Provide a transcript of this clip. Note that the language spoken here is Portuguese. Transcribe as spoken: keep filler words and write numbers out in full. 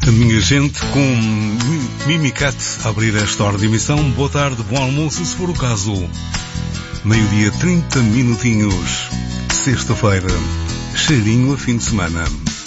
A minha gente com Mimicat a abrir esta hora de emissão. Boa tarde, bom almoço, se for o caso. Meio-dia, trinta minutinhos. Sexta-feira. Cheirinho a fim de semana.